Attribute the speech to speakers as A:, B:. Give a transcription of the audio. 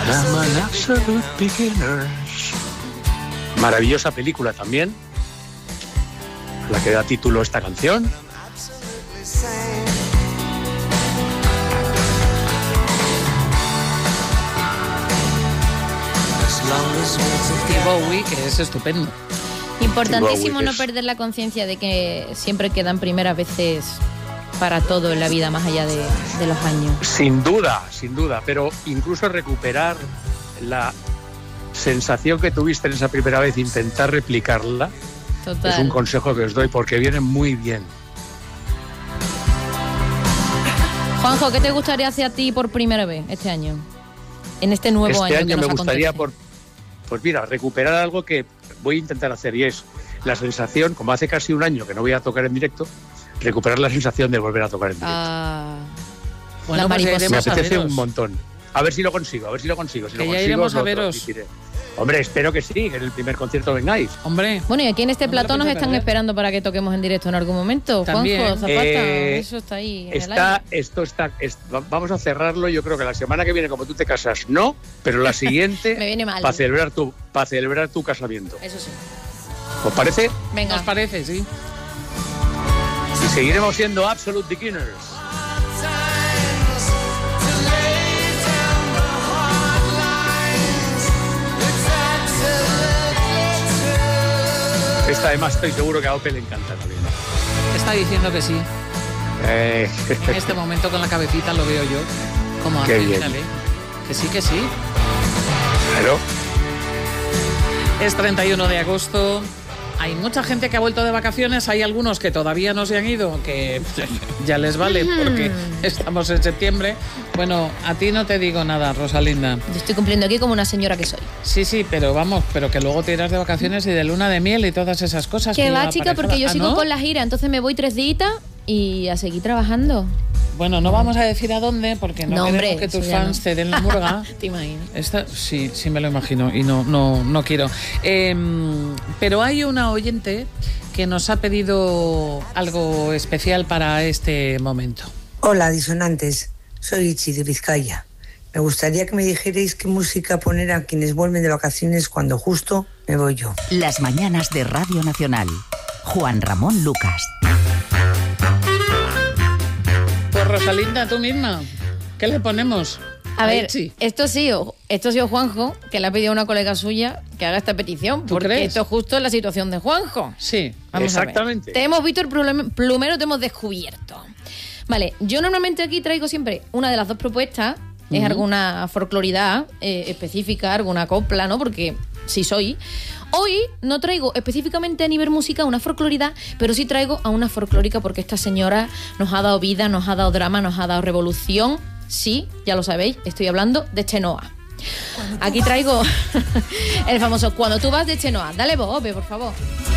A: I'm an absolute beginner. Maravillosa película también, la que da título a esta canción.
B: Y Bowie, que es estupendo.
C: Importantísimo no perder la conciencia de que siempre quedan primeras veces para todo en la vida más allá de los años.
A: Sin duda, pero incluso recuperar la sensación que tuviste en esa primera vez, intentar replicarla.
C: Total.
A: Es un consejo que os doy porque viene muy bien.
C: Juanjo, ¿qué te gustaría hacer a ti por primera vez este año? En este nuevo año.
A: Este año
C: que
A: me gustaría,
C: acontece.
A: pues mira, recuperar algo que voy a intentar hacer, y es la sensación, como hace casi un año que no voy a tocar en directo, recuperar la sensación de volver a tocar en directo.
B: Bueno, pues
A: me apetece un montón. A ver si lo consigo, Si
B: Que
A: lo
B: ya
A: consigo,
B: iremos a
A: lo
B: veros.
A: transmitiré. Hombre, espero que sí, que en el primer concierto vengáis.
B: Hombre.
C: Bueno, y aquí en este
B: No me
C: plató
B: lo
C: nos
B: pienso
C: están
B: perder.
C: esperando para que toquemos en directo en algún momento.
B: También.
C: Juanjo, Zapata, eso está ahí. En el aire.
A: Vamos a cerrarlo. Yo creo que la semana que viene, como tú te casas, no, pero la siguiente
C: Me viene mal.
A: para celebrar tu casamiento.
C: Eso sí.
A: ¿Os parece?
C: Venga.
B: Nos parece, sí.
A: Y seguiremos siendo Absolute Beginners. Esta además estoy seguro que a Ope le encanta también.
B: Está diciendo que sí. En este momento con la cabecita lo veo yo. Como
A: Qué
B: hace,
A: bien.
B: mírale. Que sí.
A: Claro.
B: Es 31 de agosto. Hay mucha gente que ha vuelto de vacaciones. Hay algunos que todavía no se han ido, que ya les vale porque estamos en septiembre. Bueno, a ti no te digo nada, Rosalinda.
C: Yo estoy cumpliendo aquí como una señora que soy.
B: Sí, pero vamos, pero que luego te irás de vacaciones y de luna de miel y todas esas cosas.
C: Que va,
B: lleva
C: chica,
B: aparejada.
C: porque yo
B: ¿Ah,
C: sigo
B: no?
C: con la gira, entonces me voy 3 días y a seguir trabajando.
B: Bueno, no vamos a decir a dónde porque no queremos
C: hombre,
B: que tus
C: eso ya
B: fans
C: no.
B: te den la murga.
C: ¿Te imaginas?
B: Sí me lo imagino y no quiero. Pero hay una oyente que nos ha pedido algo especial para este momento.
D: Hola, disonantes. Soy Ichi de Vizcaya. Me gustaría que me dijerais qué música poner a quienes vuelven de vacaciones cuando justo me voy yo.
E: Las mañanas de Radio Nacional. Juan Ramón Lucas.
B: Pues Rosalinda, tú misma, ¿qué le ponemos?
C: A ver,
B: Ichi.
C: esto ha sido Juanjo, que le ha pedido a una colega suya que haga esta petición,
B: ¿Tú
C: porque
B: crees?
C: esto es justo la situación de Juanjo.
B: Sí,
C: Vamos a ver.
A: exactamente.
C: Te hemos visto el plumero, te hemos descubierto. Vale, yo normalmente aquí traigo siempre una de las dos propuestas, es alguna folcloridad específica, alguna copla, ¿no? Porque sí soy. Hoy no traigo específicamente a nivel música una folcloridad, pero sí traigo a una folclórica porque esta señora nos ha dado vida, nos ha dado drama, nos ha dado revolución. Sí, ya lo sabéis, estoy hablando de Chenoa. Aquí traigo el famoso Cuando tú vas de Chenoa. Dale voz, Ope, por favor.